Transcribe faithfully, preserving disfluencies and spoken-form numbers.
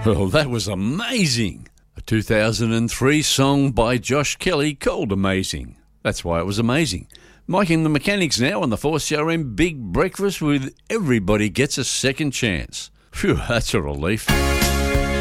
Well, that was amazing. A two thousand three song by Josh Kelly called Amazing. That's why it was amazing. Mike and the Mechanics now on the four C R M Big Breakfast with Everybody Gets a Second Chance. Phew, that's a relief.